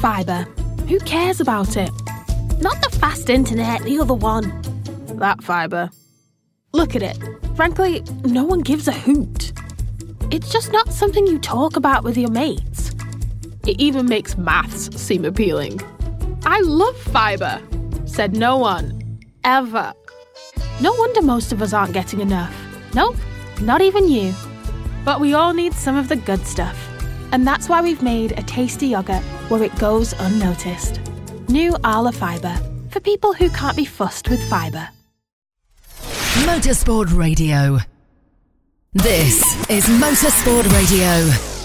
fibre. Who cares about it? Not the fast internet, the other one. That fibre. Look at it. Frankly, no one gives a hoot. It's just not something you talk about with your mates. It even makes maths seem appealing. I love fibre, said no one, ever. No wonder most of us aren't getting enough. Nope, not even you. But we all need some of the good stuff. And that's why we've made a tasty yoghurt where it goes unnoticed. New Arla Fibre, for people who can't be fussed with fibre. Motorsport Radio. This is Motorsport Radio.